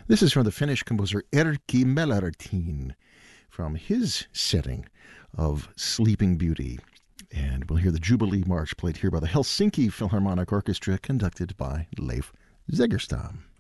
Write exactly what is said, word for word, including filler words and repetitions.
This is from the Finnish composer Erkki Melartin from his setting of Sleeping Beauty. And we'll hear the Jubilee March played here by the Helsinki Philharmonic Orchestra, conducted by Leif Segerstam.